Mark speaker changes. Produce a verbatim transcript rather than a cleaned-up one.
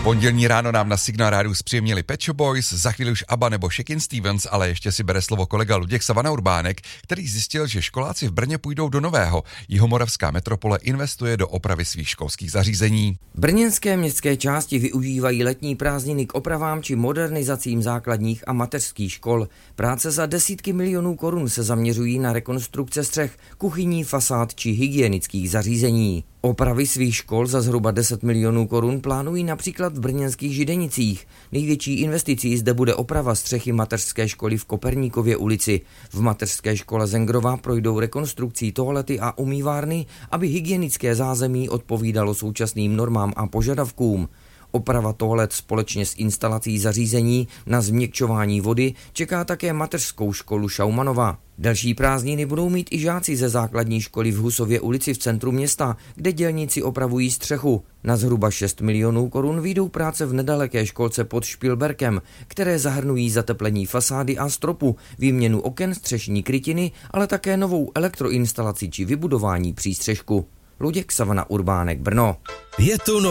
Speaker 1: Pondělní ráno nám na Signál Rádiu zpříjemnili Pet Shop Boys, za chvíli už ABBA nebo Shakin' Stevens, ale ještě si bere slovo kolega Luděk Savana Urbánek, který zjistil, že školáci v Brně půjdou do nového. Jihomoravská metropole investuje do opravy svých školských zařízení.
Speaker 2: Brněnské městské části využívají letní prázdniny k opravám či modernizacím základních a mateřských škol. Práce za desítky milionů korun se zaměřují na rekonstrukce střech, kuchyní, fasád či hygienických zařízení. Opravy svých škol za zhruba deset milionů korun plánují například v brněnských Židenicích. Největší investicí zde bude oprava střechy mateřské školy v Koperníkově ulici. V mateřské škole Zengrova projdou rekonstrukcí toalety a umývárny, aby hygienické zázemí odpovídalo současným normám a požadavkům. Oprava toalet společně s instalací zařízení na změkčování vody čeká také mateřskou školu Šaumanova. Další prázdniny budou mít i žáci ze základní školy v Husově ulici v centru města, kde dělníci opravují střechu. Na zhruba šest milionů korun vyjdou práce v nedaleké školce pod Špilberkem, které zahrnují zateplení fasády a stropu, výměnu oken, střešní krytiny, ale také novou elektroinstalaci či vybudování přístřešku. Luděk Savana Urbánek, Brno.
Speaker 3: Je tu